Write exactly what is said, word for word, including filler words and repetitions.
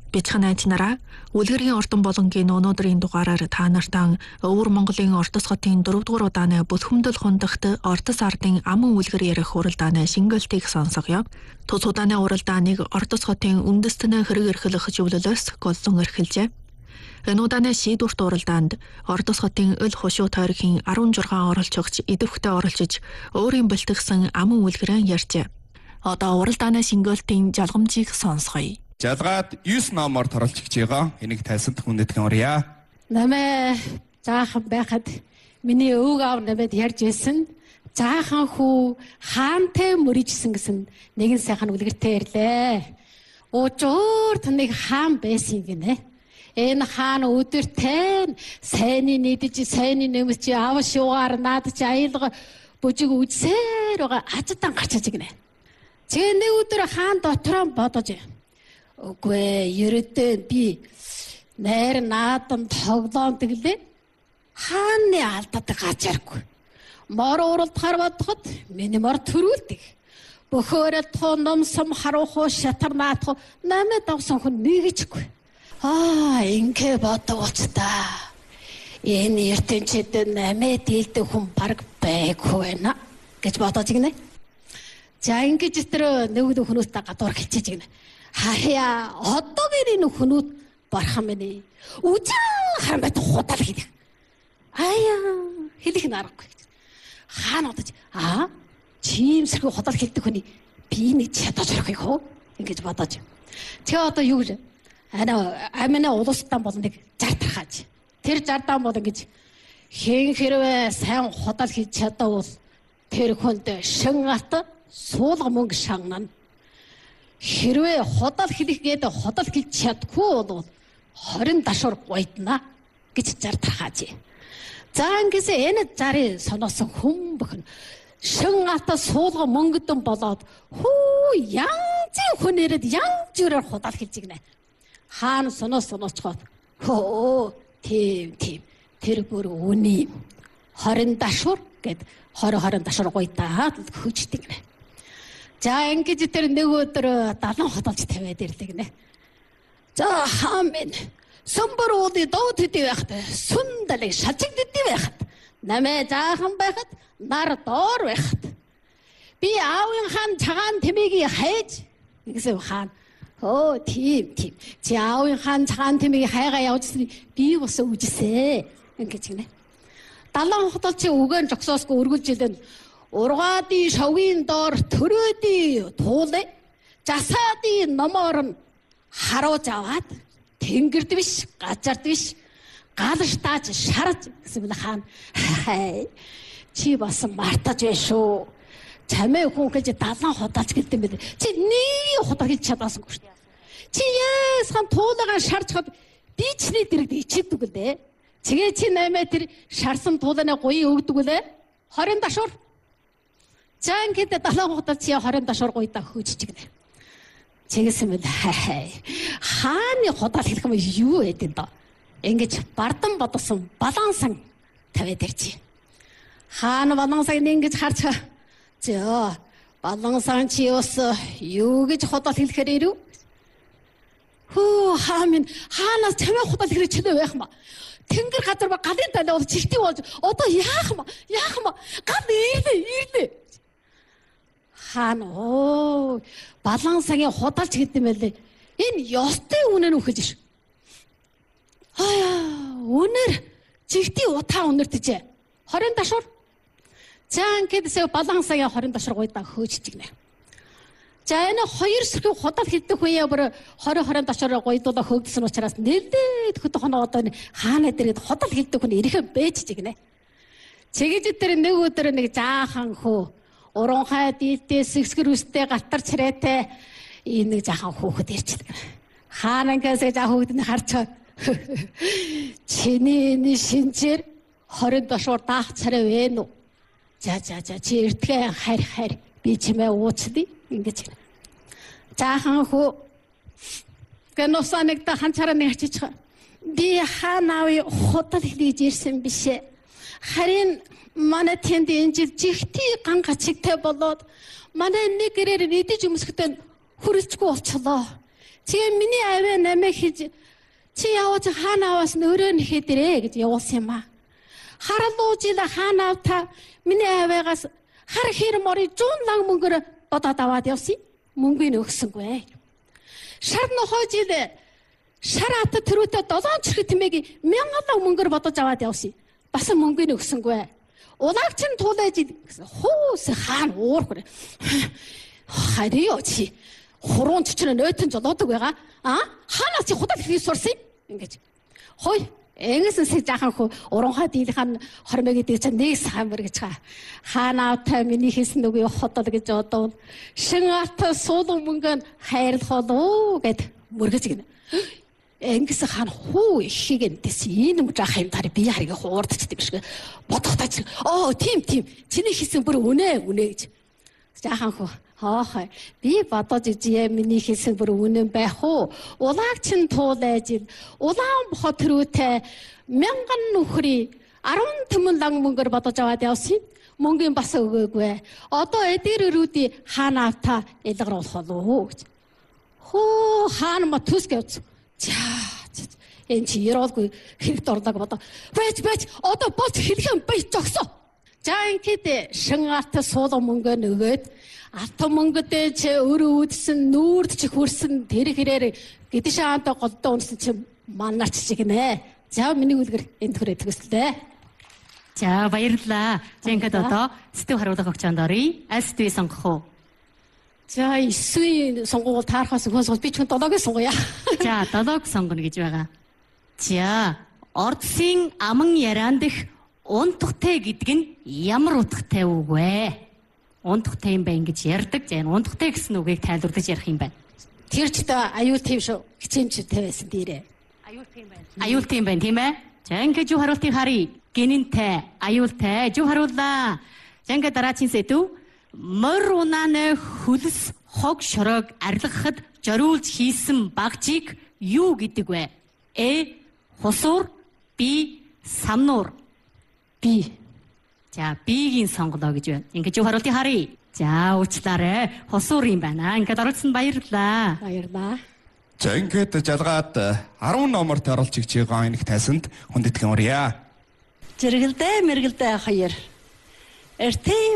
Бяцхан найзнараа үлгэрийн ордон болонгийн өнөөдрийн дугаараар та нартай Өвөр Монголын Ордос хотын дөрөвдүгээр удааны Бүлхэмдэл хундагт Ордос ардын аман үлгэр ярих уралдааны шингэлтийг сонсгоё. Тус удааны уралдааныг Ордос хотын үндэстэн хэрэг эрхлэх зөвлөлөөс голлон эрхэлжээ. Энэ удааны шийдвэрт уралдаанд Ордос хотын өл хушуу тойргийн арван жургаан оролцогч идэвхтэй оролцож өөрийн бэлтгэсэн аман үлгэрээ ярьжээ. Одоо уралдааны шингэлтийн жалгамжийг сонсгоё. Жалгаад девять номоор оролцож байгаа. Энийг тайлсанд хүндэтгэн урья. Намайг жаахан байхад миний өвөг аав намайг ярьж байсан. Жаахан хүү хаантай мөрижсэн гэсэн нэгэн сайхан үлгэртэй ирлээ. Өчигдөр тнийг хаан байсан гинэ. Энэ хаан өдөртэй сайнны нэгдэж сайнны нэмж аав шуугаар наад чи аялга бүжиг үжсээр байгаа ажитан гарч иж гинэ. Тэгээ нэг өдөр хаан дотроо бодож үгүй ерөөдөө би найр наадан тоглоом тэглээ хааны алдаад гажааргүй мор уралдахаар бодоход миний мор төрүүлдэг бөхөөрөл тоо номсом харуухуу шатарнаатхуу намайг давсан хүн нэгжгүй аа ингээ бодогч та энэ ертөнцид намайг дийлдэг хүн баг байггүй байна гэж бодож гинэ. За ингэж тэр нэг хүмүүстээ гадуур хичээж гинэ. Хаяа одоогийн энэ хүмүүд бархан минь үжин харамт худал хийдэг. Аяа хэлэх нарахгүй. Хаана удаж аа чимсэрхүү худал хийдэг хүний би нэг чадаж орох юм ингэж бодож. Тэгээ одоо юу гэж ана амина улстай бол нэг зар тархааж. Тэр зардаан бол ингэж хэн хэрвээ сайн худал хийж чадвал тэр хүнд шин алт суулга мөнгө шагнана. Хэрвээ худал хэлэх гээд худал хэлж чадгүй бол хорин дашуур гуйдана гэж зар тархааж. За ингэсэн энэ зарыг соноосон хүн бүхэн шин алта суулга мөнгөдөн болоод хүү янзын хүнэрэд янз бүрээр худал хэлж гинэ. Хаан соноо соноочхоод хөө тийм тийм тэр бүр үний хорин дашуур гэд хорин хорин дашуур гуйдаа хөждөг гинэ. За ингэж тэр нэг өдөр далан хотолж тавиад ирлээ гинэ. За хаан минь сүмбэр ууди доод хэдий байхад сүндалыг шалжигддий байхад намайг жаахан байхад нар доор байхад би аавын хаан цагаан тэмэгийг хайж гэсэн хаан оо тийм тийм чи аавын хаан цагаан тэмэгийг хайгаа явуулсан би бас үжисээ ингэж гинэ. Далан хотолч үгэн жогсоосгүй өргөлж илэн ургаадын шавгийн доор төрөөдийн туулай жасаадын номоор нь харуулж аваад тэнгэрд биш газард биш галш тааж шарж гэсэн хаан хай чи бас мартаж байна шүү. Чамээ хүн гэж далан худалж гэлдэм бэ. Чи нэг худал хийж чадаасангүй шүү. Чи яасан туулайгаа шарчхад би чиний дэрэгд ичээдэг лээ. Тэгээ чи наймаа тэр шарсан туулайнаа гуйн өгдөг лээ. Хорин дашуур за ингээд далан худалч яа хорин дашуур гуйдаа хөөжж гинэ. Чигсэн мэд хай хааны худал хэлэх юм юу гэдэг доо. Ингэж бардан бодсон балансан тавиад ирж. Хаан балансыг ингэж харж зөө балансан чи ус юу гэж худал хэлэхээр ирв? Хөө хаан минь хаанаас чамаа худал хэлэх чинь байх юм. Тэнгэр газар ба галын талаа бол чихтэй болж одоо яах юм? Яах юм? Гал ирлээ ирлээ. Хаан оо балансагийн худалч гэдэг юм байлээ. Энэ ёстой үнээр үхэж ш. Аяа үнээр жигтэй утаа үнэртжээ. Хорин дашуур. За ингэдээсээ балансагийн хорин дашуур гуйдаа хөөжж гинэ. За энэ хоёр сэрхүү худал хэлдэг үе бүр хорин хорин дашуур гуйдуулаа хөөгдсөн учраас нэлээд хөт хоноо одоо хаана дээрээ худал хэлдэг хүн ирэхэн бэж гинэ. Чигэж дээр нэг өдөр нэг жаахан хөө уранхай дийлтэй сэгсгэр үстэй галтар царайтай энэ жаахан хүүхэд ирчихдэг. Хаан ангасаа жаа хүүхэд нь харцаа. Чиний энэ шинжээр хорин дашуур даах царай вэ нү? За за за чи эртгээ харь харь би чимээ ууцдий ингэж. Жаахан хүү гэносаа нэг та ханцаараа нэг арчиж би хаанаави худал хэлж ирсэн бишээ. Харин манай тэнд энэ жил жигтэй ган гачигтай болоод манай нэг гэрээр идэж өмсөхтэй хүрэлцгүй болчихлоо. Тэгээ миний аваа намайг хийж чи яваач хаана аваас нөрөө нэхэдэрэ гэж явуулсан юм аа. Харалуу жил хаана та миний аваагаас хар хэр мори зуун лаг мөнгөөр бодоод аваад явсан. Мөнгөний өгсөнгүй. Шар нохоо жил шар ат төрөтө долоон чирхэг тэмээг мянган лаг мөнгөөр бодож аваад явсан. Бас мөнгөний өгсөнгүй. Улагч нь туулаж хуус хаан уурхэр. Харио чи хуруунд чинь нөтөн жолоодог байгаа. А хаанаас чи худал хийх сурсан ингэж. Хой энгээс жаахан хөө уранхаа дийлхэн хормог гэдэг чинь нэг самбар гэж ха. Хаанаа та миний хийсэн үгүй хотол гэж одоо шин арт суулган мөнгөнд хайрлах болов гэд мөргөж гинэ. Энгээс хаан хуу ихийг энэс энэ юм жаах юм таар би хариг хуурдчихдаг биш гэ. Бодох тач. Оо тийм тийм. Чиний хийсэн бүр үнэ үнэ гэж. Жаахан хөө Хаа би бодож ижээ миний хийсэн бүр үнэн байх уу? Улагч нь туулаж улаан бохо төрөөтэй мянган нүхри арван түмэн лаг мөнгөөр бодож аваад явсан. Мөнгөний бас өгөөгүй. Одоо эдгээр өрүүдий хаана авта илгаруулах болов гэж. Хөө хаана ма төс гэвч. За энэ чи яруулгүй хэрэгт орлог бодоо. Бач бач одоо бот хэлхэн бай зогсоо. За ингээд шин арт суулган мөнгөө нөгөөд Алт мөнгөдөө чи өөрөө үүдсэн нүүрд чи хөрсөн тэр хэрээр гэдэш хаантай голдоо унсан чи манаач шиг нэ. За миний үлгэр энэ төрөө төгслөө. За баярлалаа. За ингээд одоо сэтгэв харуулга өгч андорий. Аль сэтгэвийг сонгох уу? За эсвийн сонгуул таарахаас өгөөс би ч долоогийн сонгоё. За долоог сонгоно гэж байгаа. За Ордсын аман яриан дэх унтахтай гэдэг нь ямар утгатай үг вэ? Унтахтай юм байна гэж ярьдаг. За энэ унтахтай гэсэн үгийг тайлбарлаж ярих юм байна. Тэр ч та аюултай юм шүү. Хичээмжтэй байсан дээрээ. Аюултай юм байна. Аюултай юм байна тийм ээ. За ингээд юу харуултыг харъя. Гинэнтэй, аюултай, юу харууллаа. За ингээд дараагийн сэдв. Морь унааны хөлс хог шороог арилгахад зориулж хийсэн багжийг юу гэдэг вэ? Э. Хусуур, Б. Самнуур. Би За Б-гийн сонголоо гэж байна. Ингээд юу харуултыг харъя. За уучлаарай. Хусуур юм байна. Ингээд оруулсан баярлалаа. баярлаа. За ингээд жалгаад арван номерт оруулж игч байгаа энэ тайсанд хүндэтгэн урья. Зэрэгэлдээ мэргэлдээ хоёр. Эртээ